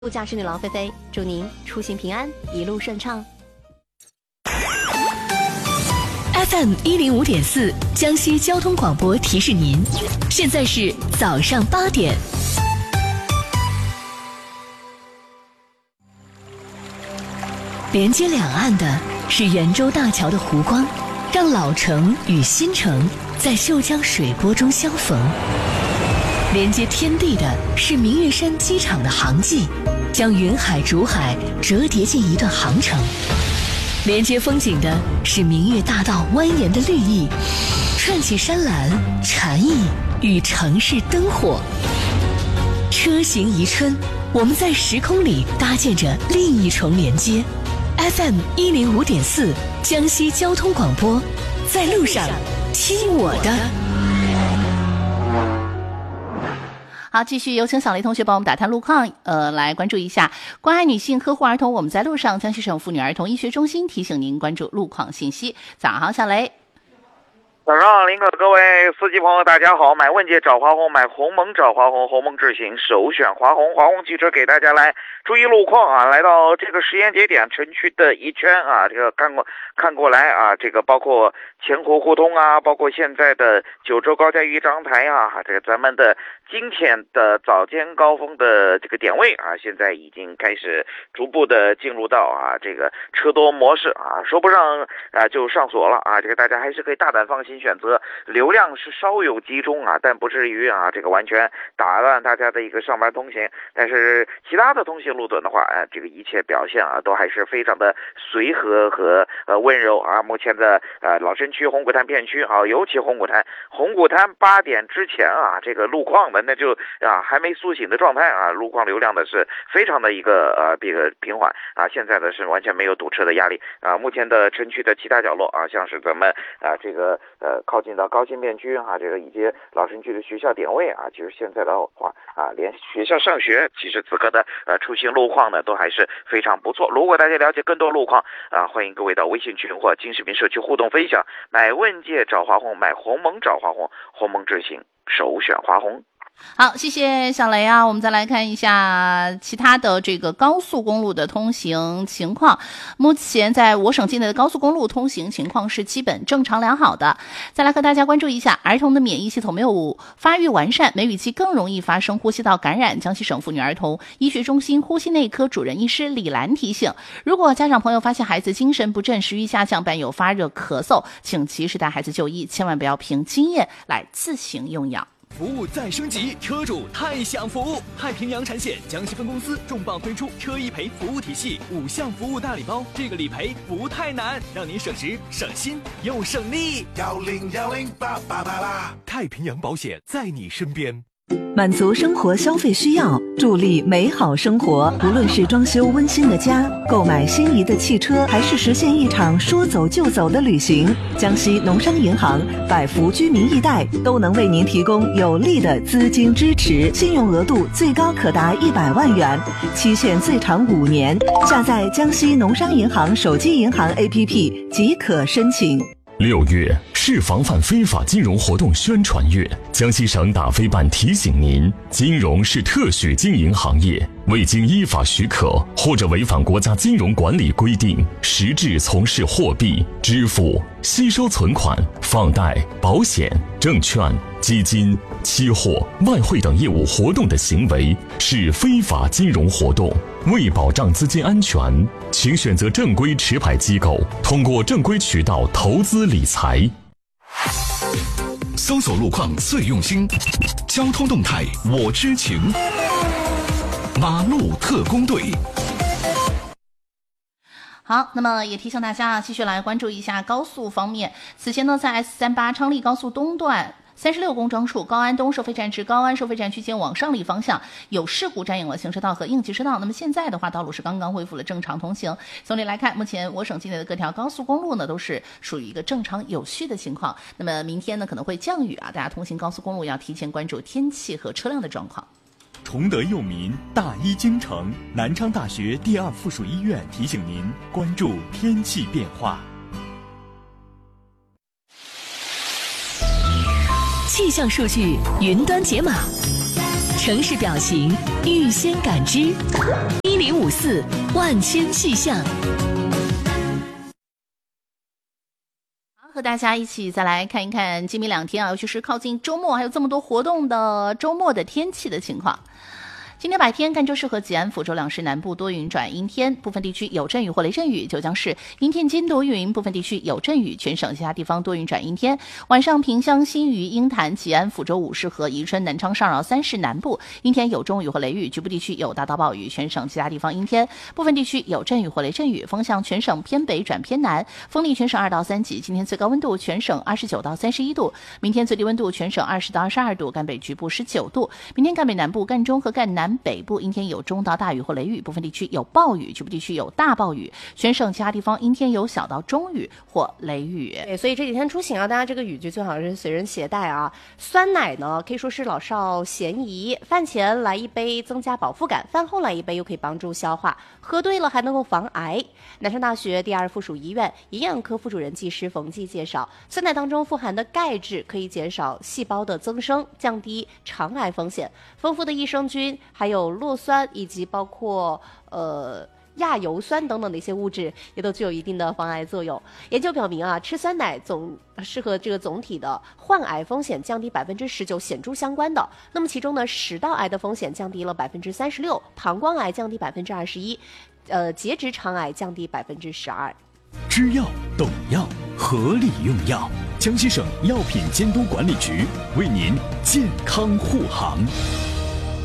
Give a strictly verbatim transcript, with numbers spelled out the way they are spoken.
副驾驶女郎菲菲，祝您出行平安，一路顺畅。 F M 一零五点四，江西交通广播提示您，现在是早上八点。连接两岸的是圆洲大桥的湖光，让老城与新城在秀江水波中相逢。连接天地的是明月山机场的航迹，将云海竹海折叠进一段航程。连接风景的是明月大道蜿蜒的绿意，串起山岚禅意与城市灯火。车行宜春，我们在时空里搭建着另一重连接。F M 一零五点四，江西交通广播，在路上听我的。 好，继续有请小雷同学帮我们打探路况，呃，来关注一下关爱女性、呵护儿童。我们在路上，江西省妇女儿童医学中心提醒您关注路况信息。早上，小雷。 早上，林可各位司机朋友，大家好！买问界找华虹，买鸿蒙找华虹，鸿蒙智行首选华虹。华虹汽车给大家来注意路况啊！来到这个时间节点，城区的一圈啊，这个看过看过来啊，这个包括前湖互通啊，包括现在的九州高架豫章台啊，这个咱们的今天的早间高峰的这个点位啊，现在已经开始逐步的进入到啊这个车多模式啊，说不上啊就上锁了啊，这个大家还是可以大胆放心选择，流量是稍有集中啊，但不至于啊这个完全打乱大家的一个上班通行。但是其他的通行路段的话，啊这个一切表现啊都还是非常的随和和呃温柔啊。目前的呃老城区红谷滩片区啊，尤其红谷滩，红谷滩八点之前啊，这个路况的那就啊还没苏醒的状态啊，路况流量的是非常的一个呃这个平缓啊，现在的是完全没有堵车的压力啊。目前的城区的其他角落啊，像是咱们啊这个呃靠近到高新片区啊，这个以及老城区的学校点位啊，其实现在的话啊，连学校上学，其实此刻的呃出行路况呢都还是非常不错。如果大家了解更多路况啊，欢迎各位到微信群或金视频社区互动分享。买问界找华虹，买鸿蒙找华虹，鸿蒙智行首选华虹。 好，谢谢小雷啊。我们再来看一下其他的这个高速公路的通行情况。目前在我省境内的高速公路通行情况是基本正常良好的。再来和大家关注一下，儿童的免疫系统没有发育完善，梅雨期更容易发生呼吸道感染。江西省妇女儿童医学中心呼吸内科主任医师李兰提醒，如果家长朋友发现孩子精神不振、食欲下降、伴有发热、咳嗽，请及时带孩子就医，千万不要凭经验来自行用药。 服务再升级，车主太享福！太平洋产险江西分公司重磅推出车一赔服务体系，五项服务大礼包，这个理赔不太难，让您省时省心又省力。幺零幺零八八八八，太平洋保险在你身边。 满足生活消费需要，助力美好生活。无论是装修温馨的家，购买心仪的汽车，还是实现一场说走就走的旅行，江西农商银行百福居民易贷都能为您提供有力的资金支持，信用额度最高可达一百万元，期限最长五年。下载江西农商银行手机银行 A P P 即可申请。 六月是防范非法金融活动宣传月，江西省打非办提醒您，金融是特许经营行业，未经依法许可或者违反国家金融管理规定，实质从事货币、支付、吸收存款、放贷、保险、证券、基金、期货、外汇等业务活动的行为，是非法金融活动。为保障资金安全，请选择正规持牌机构，通过正规渠道投资理财。 搜索路况最用心，交通动态我知情。马路特工队。 好，那么也提醒大家继续来关注一下高速方面。此前呢，在 S 三十八 昌黎高速东段三十六公庄处高安东收费站至高安收费站区间往上里方向有事故占用了行车道和应急车道。那么现在的话，道路是刚刚恢复了正常通行。总体来看，目前我省境内的各条高速公路呢都是属于一个正常有序的情况。那么明天呢可能会降雨啊，大家通行高速公路要提前关注天气和车辆的状况。 崇德佑民，大医京城，南昌大学第二附属医院提醒您关注天气变化。 气象数据云端解码， 城市表情预先感知，一零五四万千气象。 和大家一起再来看一看今明两天啊，尤其是靠近周末还有这么多活动的周末的天气的情况。今天白天赣州市和吉安、抚州两市南部多云转阴天，部分地区有阵雨或雷阵雨；九江市阴天兼多云，部分地区有阵雨，全省其他地方多云转阴天。晚上萍乡、新余、鹰潭、吉安、抚州五市和宜春、南昌、上饶三市南部阴天有中雨或雷雨，局部地区有大到暴雨，全省其他地方阴天，部分地区有阵雨或雷阵雨。风向全省偏北转偏南，风力全省二到三级。今天最高温度全省二十九到三十一度，明天最低温度全省二十到二十二度，赣北局部十九度。明天赣北南部、赣中和赣南北部阴天有中到大雨或雷雨，部分地区有暴雨，局部地区有大暴雨，全省其他地方阴天有小到中雨或雷雨。 对，所以这几天出行啊，大家这个雨具最好是随身携带啊。酸奶呢，可以说是老少咸宜，饭前来一杯增加饱腹感，饭后来一杯又可以帮助消化，喝对了还能够防癌。南昌大学第二附属医院营养科副主任技师冯骥介绍，酸奶当中富含的钙质可以减少细胞的增生，降低肠癌风险。丰富的益生菌还有酪酸以及包括呃亚油酸等等的一些物质也都具有一定的防癌作用。研究表明啊，吃酸奶总是和这个总体的患癌风险降低百分之十九显著相关的。那么其中呢，食道癌的风险降低了百分之三十六，膀胱癌降低百分之二十一，呃，结直肠癌降低百分之十二。 知药懂药，合理用药。江西省药品监督管理局为您健康护航。